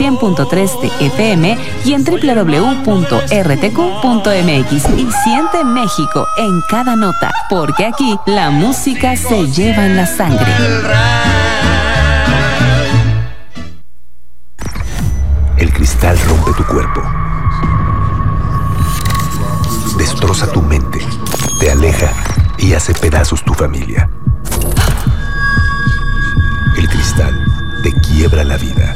100.3 de FM y en www.rtq.mx. Y siente México en cada nota, porque aquí la música se lleva en la sangre. El cristal rompe tu cuerpo, destroza tu mente, te aleja y hace pedazos tu familia. El cristal te quiebra la vida.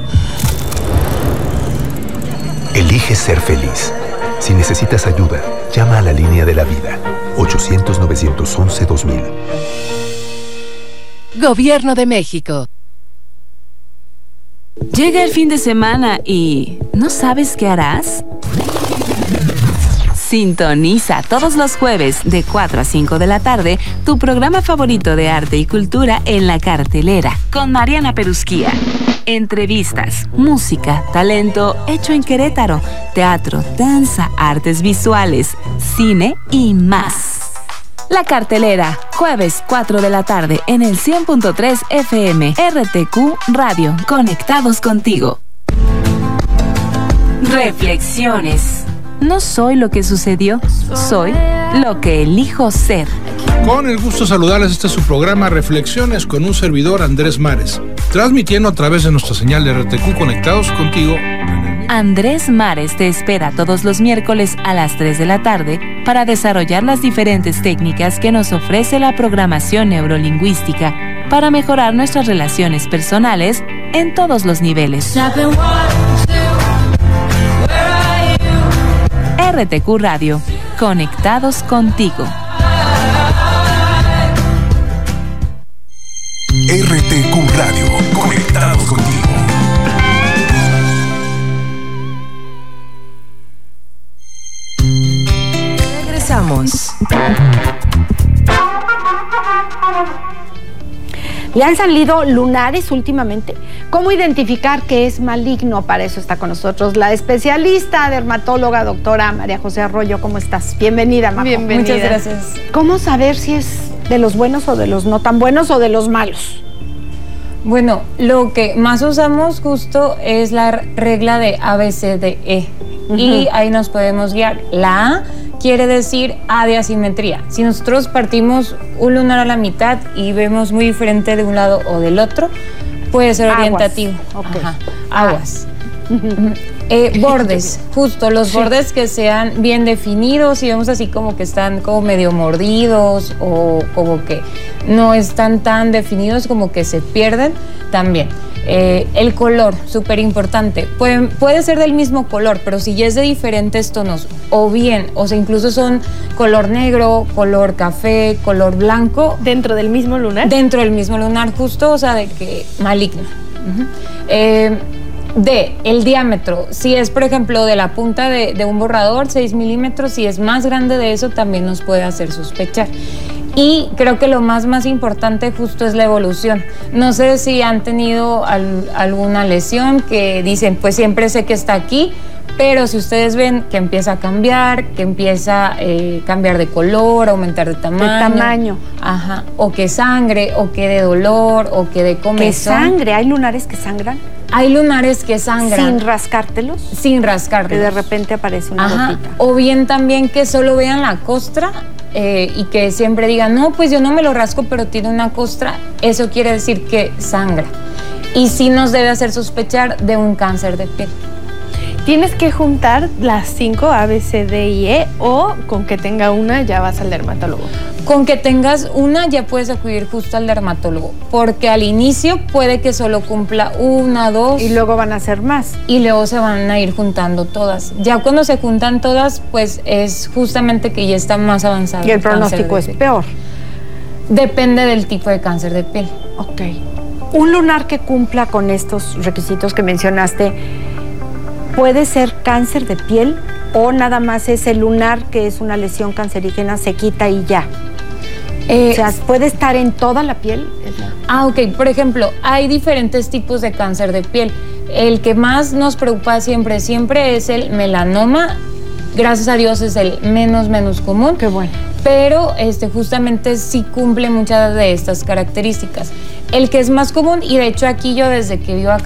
Elige ser feliz. Si necesitas ayuda, llama a la línea de la vida, 800-911-2000. Gobierno de México. Llega el fin de semana y ¿no sabes qué harás? Sintoniza todos los jueves de 4 a 5 de la tarde tu programa favorito de arte y cultura en La Cartelera con Mariana Perusquía. Entrevistas, música, talento hecho en Querétaro, teatro, danza, artes visuales, cine y más. La Cartelera, jueves 4 de la tarde en el 100.3 FM, RTQ Radio, conectados contigo. Reflexiones. No soy lo que sucedió, soy lo que elijo ser. Con el gusto de saludarles, este es su programa Reflexiones con un servidor, Andrés Mares, transmitiendo a través de nuestra señal de RTQ Conectados Contigo. Andrés Mares te espera todos los miércoles a las 3 de la tarde para desarrollar las diferentes técnicas que nos ofrece la programación neurolingüística para mejorar nuestras relaciones personales en todos los niveles. RTQ Radio, conectados contigo. RTQ Radio, conectados contigo. Regresamos. ¿Le han salido lunares últimamente? ¿Cómo identificar que es maligno? Para eso está con nosotros la especialista dermatóloga, doctora María José Arroyo. ¿Cómo estás? Bienvenida, Majo. Bienvenida. Muchas gracias. ¿Cómo saber si es de los buenos o de los no tan buenos o de los malos? Bueno, lo que más usamos justo es la regla de ABCDE. Y ahí nos podemos guiar. La A quiere decir A de asimetría. Si nosotros partimos un lunar a la mitad y vemos muy diferente de un lado o del otro, puede ser orientativo. Okay. Aguas. Bordes, justo los bordes que sean bien definidos y vemos así como que están como medio mordidos o como que no están tan definidos, como que se pierden también. El color, súper importante. Puede ser del mismo color, pero si ya es de diferentes tonos, o sea, incluso son color negro, color café, color blanco. ¿Dentro del mismo lunar? Dentro del mismo lunar, justo, o sea, de que maligno. El diámetro, si es, por ejemplo, de la punta de un borrador, 6 milímetros, si es más grande de eso, también nos puede hacer sospechar. Y creo que lo más importante justo es la evolución. No sé si han tenido alguna lesión que dicen, pues siempre sé que está aquí, pero si ustedes ven que empieza a cambiar, que empieza a cambiar de color, aumentar de tamaño. De tamaño. Ajá. O que sangre, o que de dolor, o que de comezón. ¿Que sangre? ¿Hay lunares que sangran? Hay lunares que sangran. ¿Sin rascártelos? Sin rascártelos. Que de repente aparece una gotita. O bien también que solo vean la costra y que siempre digan, no, pues yo no me lo rasco, pero tiene una costra. Eso quiere decir que sangra. Y sí nos debe hacer sospechar de un cáncer de piel. ¿Tienes que juntar las 5 A, B, C, D y E o con que tenga una ya vas al dermatólogo? Con que tengas una ya puedes acudir justo al dermatólogo, porque al inicio puede que solo cumpla 1, 2. Y luego van a ser más. Y luego se van a ir juntando todas. Ya cuando se juntan todas, pues es justamente que ya está más avanzado. Y el pronóstico es peor. Depende del tipo de cáncer de piel. Ok. Un lunar que cumpla con estos requisitos que mencionaste, ¿puede ser cáncer de piel o nada más ese lunar que es una lesión cancerígena se quita y ya? O sea, ¿puede estar en toda la piel? Ok. Por ejemplo, hay diferentes tipos de cáncer de piel. El que más nos preocupa siempre es el melanoma. Gracias a Dios es el menos común. Qué bueno. Pero justamente sí cumple muchas de estas características. El que es más común, y de hecho aquí yo desde que vivo acá